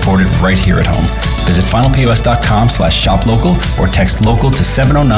supported right here at home. Visit finalpos.com/shoplocal or text local to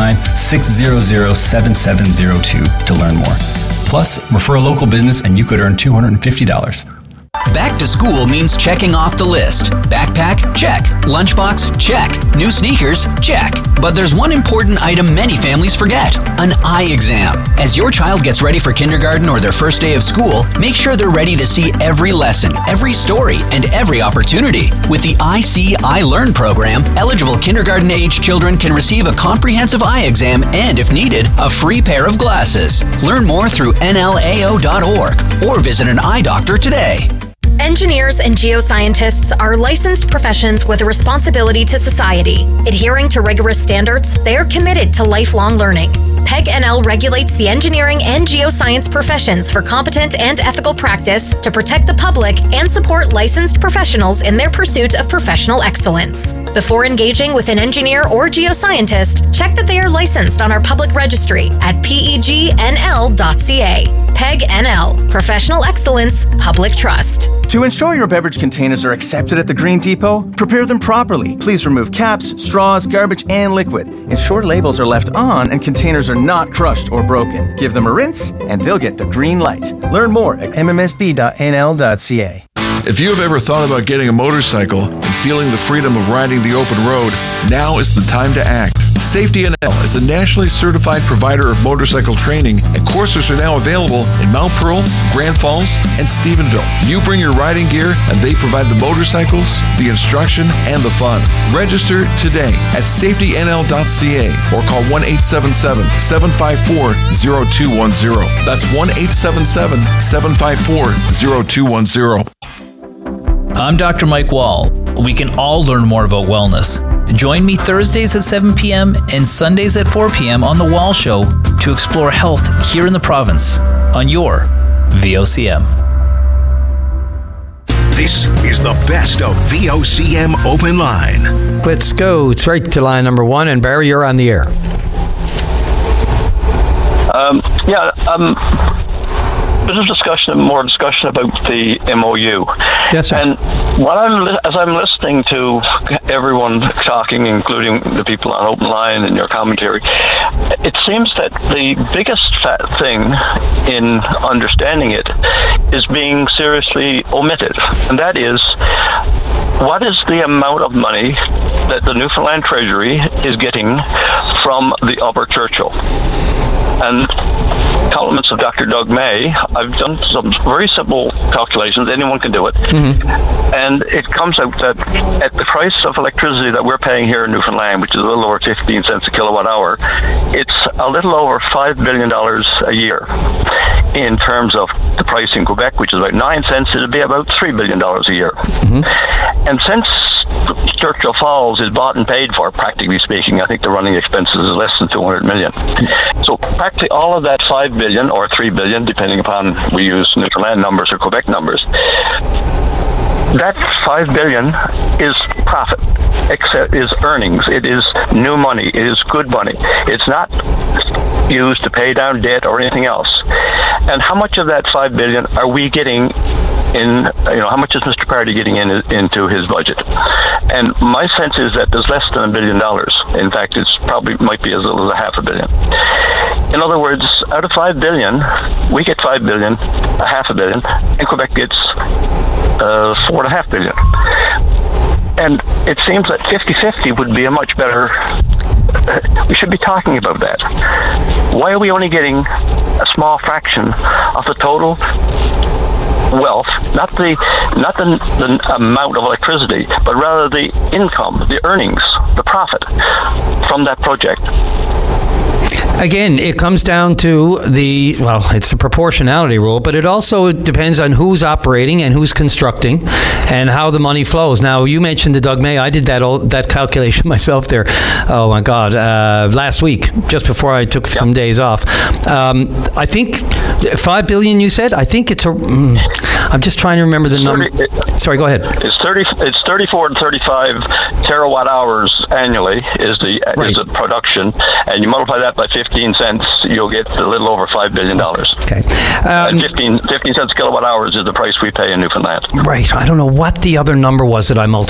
709-600-7702 to learn more. Plus, refer a local business and you could earn $250. Back to school means checking off the list. Backpack? Check. Lunchbox? Check. New sneakers? Check. But there's one important item many families forget: an eye exam. As your child gets ready for kindergarten or their first day of school, make sure they're ready to see every lesson, every story, and every opportunity. With the I See, I Learn program, eligible kindergarten-age children can receive a comprehensive eye exam and, if needed, a free pair of glasses. Learn more through nlao.org or visit an eye doctor today. Engineers and geoscientists are licensed professions with a responsibility to society. Adhering to rigorous standards, they are committed to lifelong learning. PEG NL regulates the engineering and geoscience professions for competent and ethical practice to protect the public and support licensed professionals in their pursuit of professional excellence. Before engaging with an engineer or geoscientist, check that they are licensed on our public registry at pegnl.ca. PEG NL, Professional Excellence, Public Trust. To ensure your beverage containers are accepted at the Green Depot, prepare them properly. Please remove caps, straws, garbage, and liquid. Ensure labels are left on and containers are not crushed or broken. Give them a rinse, and they'll get the green light. Learn more at mmsb.nl.ca. If you have ever thought about getting a motorcycle and feeling the freedom of riding the open road, now is the time to act. Safety NL is a nationally certified provider of motorcycle training, and courses are now available in Mount Pearl, Grand Falls, and Stephenville. You bring your riding gear, and they provide the motorcycles, the instruction, and the fun. Register today at safetynl.ca or call 1-877-754-0210. That's 1-877-754-0210. I'm Dr. Mike Wall. We can all learn more about wellness. Join me Thursdays at 7 p.m. and Sundays at 4 p.m. on The Wall Show to explore health here in the province on your VOCM. This is the best of VOCM Open Line. Let's go straight to line number one, and Barry, you're on the air. Bit of more discussion about the MOU. Yes, sir. And as I'm listening to everyone talking, including the people on Open Line and your commentary, it seems that the biggest thing in understanding it is being seriously omitted, and that is, what is the amount of money that the Newfoundland Treasury is getting from the Upper Churchill? And compliments of Dr. Doug May, I've done some very simple calculations. Anyone can do it. Mm-hmm. And it comes out that at the price of electricity that we're paying here in Newfoundland, which is a little over 15 cents a kilowatt hour, it's a little over $5 billion a year. In terms of the price in Quebec, which is about 9 cents, it'd be about $3 billion a year. Mm-hmm. And since Churchill Falls is bought and paid for, practically speaking, I think the running expenses is less than $200 million. So practically all of that $5 billion or $3 billion, depending upon we use Newfoundland numbers or Quebec numbers, that $5 billion is profit, is earnings. It is new money. It is good money. It's not used to pay down debt or anything else. And how much of that $5 billion are we getting in? How much is Mr. Party getting into his budget? And my sense is that there's less than $1 billion. In fact, it's probably might be as little as $500 million. In other words, out of $5 billion, we get $5 billion, $500 million, and Quebec gets $4.5 billion. And it seems that 50-50 would be a much better. We should be talking about that. Why are we only getting a small fraction of the total wealth, not the amount of electricity, but rather the income, the earnings, the profit from that project? Again, it comes down to it's the proportionality rule, but it also depends on who's operating and who's constructing and how the money flows. Now, you mentioned the Doug May. I did that calculation myself there. Oh, my God. Last week, just before I took some days off. I think $5 billion, you said? I think it's I'm just trying to remember the number. Sorry, go ahead. It's 34 to 35 terawatt hours annually is the production, and you multiply that by 15 cents, you'll get a little over $5 billion. Okay. And 15 cents kilowatt hours is the price we pay in Newfoundland. Right. I don't know what the other number was that I multiplied